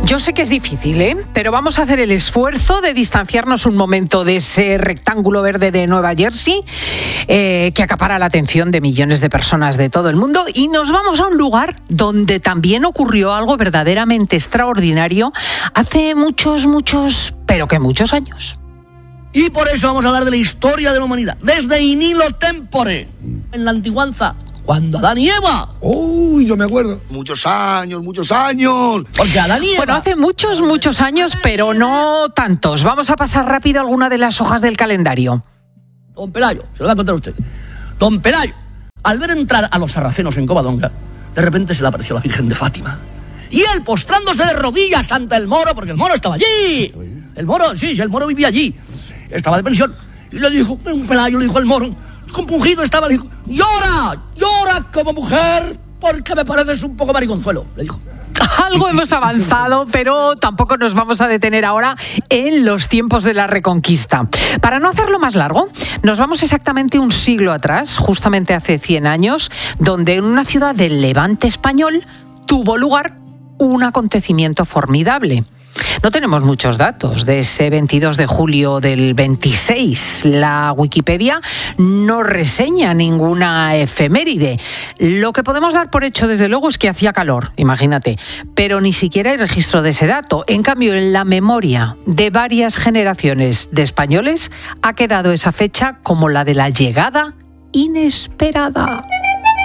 Yo sé que es difícil, pero vamos a hacer el esfuerzo de distanciarnos un momento de ese rectángulo verde de Nueva Jersey que acapara la atención de millones de personas de todo el mundo, y nos vamos a un lugar donde también ocurrió algo verdaderamente extraordinario hace muchos, pero que muchos años. Y por eso vamos a hablar de la historia de la humanidad, desde in illo tempore, en la antiguanza, cuando Adán y Eva. Uy, yo me acuerdo. Muchos años. Porque Adán y Eva... Bueno, hace muchos años, pero no tantos. Vamos a pasar rápido alguna de las hojas del calendario. Don Pelayo, se lo voy a contar a usted. Don Pelayo, al ver entrar a los sarracenos en Covadonga, de repente se le apareció la Virgen de Fátima. Y él, postrándose de rodillas ante el moro, porque el moro estaba allí. El moro vivía allí. Estaba de pensión. Y le dijo, un Pelayo le dijo al moro, compungido estaba, le dijo, llora como mujer, porque me pareces un poco mariconzuelo, le dijo. Algo hemos avanzado, pero tampoco nos vamos a detener ahora en los tiempos de la Reconquista. Para no hacerlo más largo, nos vamos exactamente un siglo atrás, justamente hace 100 años, donde en una ciudad del Levante español tuvo lugar un acontecimiento formidable. No tenemos muchos datos de ese 22 de julio del 26. La Wikipedia no reseña ninguna efeméride. Lo que podemos dar por hecho, desde luego, es que hacía calor, imagínate. Pero ni siquiera hay registro de ese dato. En cambio, en la memoria de varias generaciones de españoles ha quedado esa fecha como la de la llegada inesperada.